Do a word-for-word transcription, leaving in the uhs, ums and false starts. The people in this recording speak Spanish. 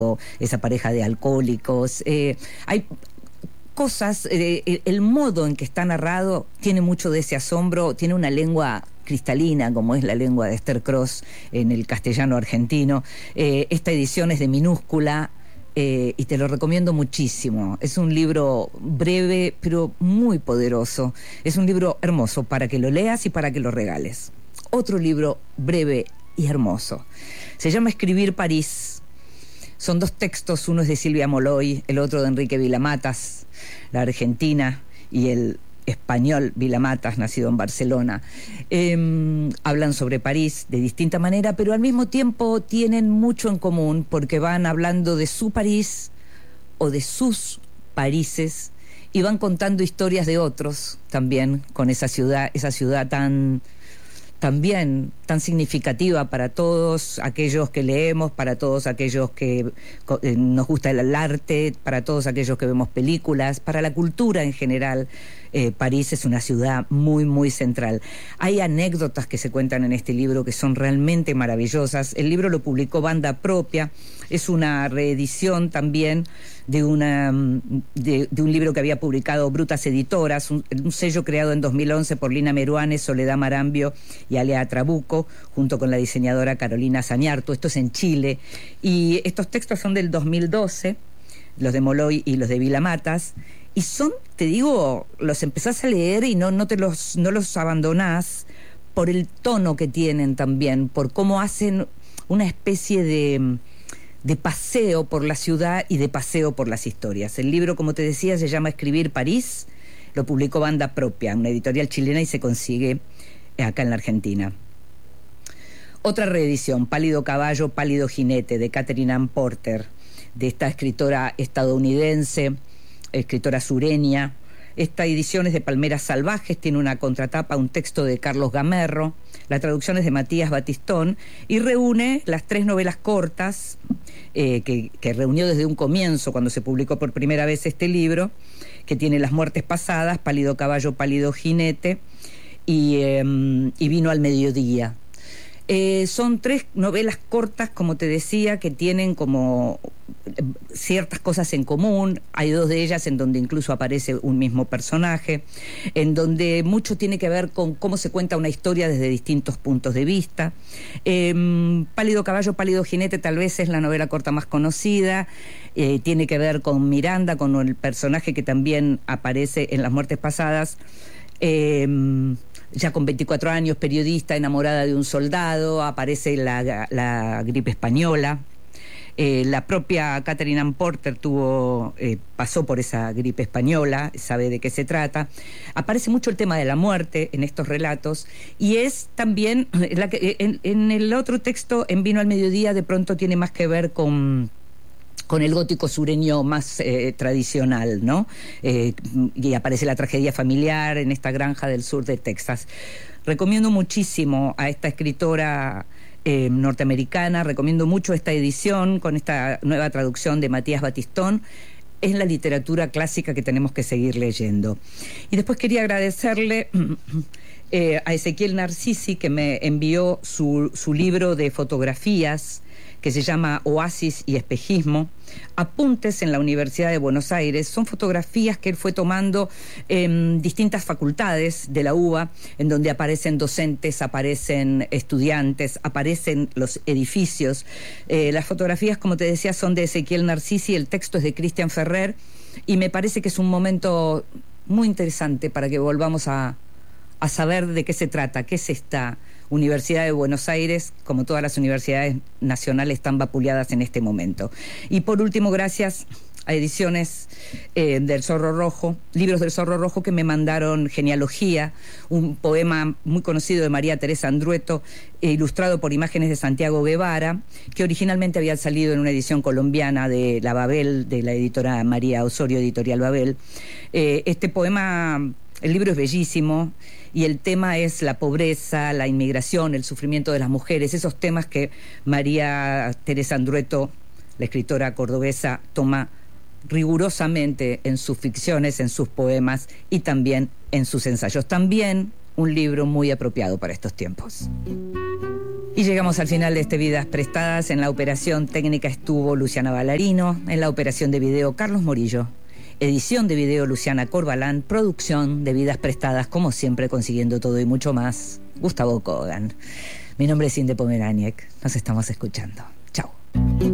esa pareja de alcohólicos. Eh, hay cosas, eh, el modo en que está narrado tiene mucho de ese asombro, tiene una lengua cristalina, como es la lengua de Esther Cross en el castellano argentino. Eh, esta edición es de minúscula, eh, y te lo recomiendo muchísimo. Es un libro breve, pero muy poderoso. Es un libro hermoso para que lo leas y para que lo regales. Otro libro breve y hermoso. Se llama Escribir París. Son dos textos, uno es de Silvia Molloy, el otro de Enrique Vila-Matas, la argentina, y el español Vila-Matas, nacido en Barcelona. Eh, hablan sobre París de distinta manera, pero al mismo tiempo tienen mucho en común, porque van hablando de su París o de sus Parises, y van contando historias de otros también, con esa ciudad, esa ciudad tan... también tan significativa para todos aquellos que leemos, para todos aquellos que eh, nos gusta el arte, para todos aquellos que vemos películas, para la cultura en general. Eh, París es una ciudad muy, muy central. Hay anécdotas que se cuentan en este libro que son realmente maravillosas. El libro lo publicó Banda Propia, es una reedición también de, una, de, de un libro que había publicado Brutas Editoras, un, un sello creado en dos mil once por Lina Meruane, Soledad Marambio y Alea Trabuco, junto con la diseñadora Carolina Zañartu. Esto es en Chile, y estos textos son del dos mil doce, los de Molloy y los de Vila-Matas, y son, te digo, los empezás a leer y no, no, te los, no los abandonás por el tono que tienen también, por cómo hacen una especie de... de paseo por la ciudad y de paseo por las historias. El libro, como te decía, se llama Escribir París, lo publicó Banda Propia, una editorial chilena, y se consigue acá en la Argentina. Otra reedición, Pálido Caballo, Pálido Jinete, de Katherine Ann Porter, de esta escritora estadounidense, escritora sureña. Esta edición es de Palmeras Salvajes, tiene una contratapa, un texto de Carlos Gamerro, la traducción es de Matías Batistón, y reúne las tres novelas cortas eh, que, que reunió desde un comienzo, cuando se publicó por primera vez este libro, que tiene Las Muertes Pasadas, Pálido Caballo, Pálido Jinete, y, eh, y Vino al Mediodía. Eh, son tres novelas cortas, como te decía, que tienen como ciertas cosas en común. Hay dos de ellas en donde incluso aparece un mismo personaje, en donde mucho tiene que ver con cómo se cuenta una historia desde distintos puntos de vista. Eh, Pálido Caballo, Pálido Jinete tal vez es la novela corta más conocida. Eh, tiene que ver con Miranda, con el personaje que también aparece en Las Muertes Pasadas, eh, ya con veinticuatro años, periodista, enamorada de un soldado. Aparece la, la gripe española. Eh, la propia Katherine Ann Porter tuvo, eh, pasó por esa gripe española, sabe de qué se trata. Aparece mucho el tema de la muerte en estos relatos, y es también, la que, en, en el otro texto, en Vino al Mediodía, de pronto tiene más que ver con... con el gótico sureño más eh, tradicional, ¿no? Eh, y aparece la tragedia familiar en esta granja del sur de Texas. Recomiendo muchísimo a esta escritora eh, norteamericana, recomiendo mucho esta edición con esta nueva traducción de Matías Batistón. Es la literatura clásica que tenemos que seguir leyendo. Y después quería agradecerle eh, a Ezequiel Narcisi, que me envió su, su libro de fotografías, que se llama Oasis y Espejismo, apuntes en la Universidad de Buenos Aires. Son fotografías que él fue tomando en distintas facultades de la U B A, en donde aparecen docentes, aparecen estudiantes, aparecen los edificios. Eh, las fotografías, como te decía, son de Ezequiel Narcisi, el texto es de Cristian Ferrer, y me parece que es un momento muy interesante para que volvamos a, a saber de qué se trata, qué es esta Universidad de Buenos Aires. Como todas las universidades nacionales, están vapuleadas en este momento. Y por último, gracias a Ediciones eh, del Zorro Rojo, Libros del Zorro Rojo, que me mandaron Genealogía, un poema muy conocido de María Teresa Andrueto, eh, ilustrado por imágenes de Santiago Guevara, que originalmente había salido en una edición colombiana de La Babel, de la editora María Osorio, Editorial Babel. Eh, este poema... El libro es bellísimo, y el tema es la pobreza, la inmigración, el sufrimiento de las mujeres, esos temas que María Teresa Andrueto, la escritora cordobesa, toma rigurosamente en sus ficciones, en sus poemas y también en sus ensayos. También un libro muy apropiado para estos tiempos. Y llegamos al final de este Vidas Prestadas. En la operación técnica estuvo Luciana Ballarino, en la operación de video Carlos Morillo, edición de video Luciana Corbalán, producción de Vidas Prestadas, como siempre consiguiendo todo y mucho más, Gustavo Kogan. Mi nombre es Inde Pomeraniec, nos estamos escuchando.